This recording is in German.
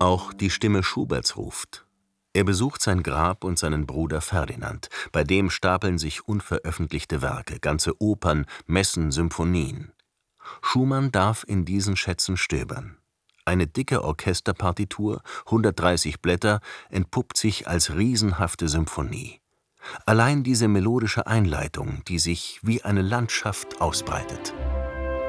Auch die Stimme Schuberts ruft. Er besucht sein Grab und seinen Bruder Ferdinand. Bei dem stapeln sich unveröffentlichte Werke, ganze Opern, Messen, Symphonien. Schumann darf in diesen Schätzen stöbern. Eine dicke Orchesterpartitur, 130 Blätter, entpuppt sich als riesenhafte Symphonie. Allein diese melodische Einleitung, die sich wie eine Landschaft ausbreitet.